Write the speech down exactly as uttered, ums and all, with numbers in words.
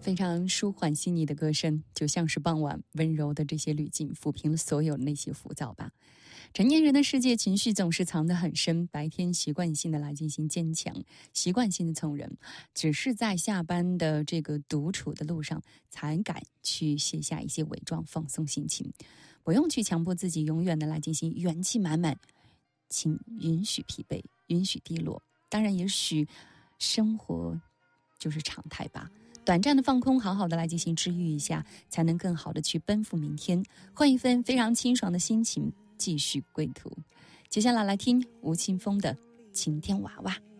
非常舒缓细腻的歌声，就像是傍晚温柔的这些滤镜，抚平了所有那些浮躁吧。成年人的世界，情绪总是藏得很深，白天习惯性的来进行坚强，习惯性的从容，只是在下班的这个独处的路上，才敢去卸下一些伪装，放松心情。不用去强迫自己永远的来进行元气满满，请允许疲惫，允许低落。当然，也许生活就是常态吧。短暂的放空，好好的来进行治愈一下，才能更好的去奔赴明天，换一份非常清爽的心情，继续归途。接下来来听吴青峰的《晴天娃娃》。